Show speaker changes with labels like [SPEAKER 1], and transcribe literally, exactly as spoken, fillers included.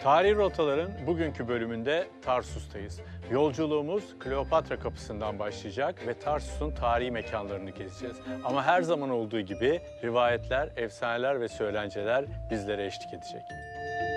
[SPEAKER 1] Tarihi Rotaların bugünkü bölümünde Tarsus'tayız. Yolculuğumuz Kleopatra Kapısı'ndan başlayacak ve Tarsus'un tarihi mekanlarını gezeceğiz. Ama her zaman olduğu gibi rivayetler, efsaneler ve söylenceler bizlere eşlik edecek.